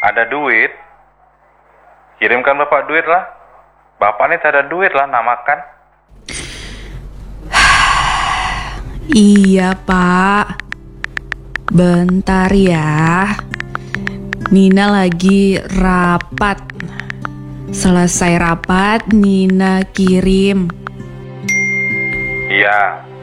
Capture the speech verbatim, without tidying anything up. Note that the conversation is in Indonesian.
Ada duit? Kirimkan bapak duit lah. Bapak ini tak ada duit lah, namakan. Iya pak, bentar ya. Nina lagi rapat. Selesai rapat, Nina kirim. Iya,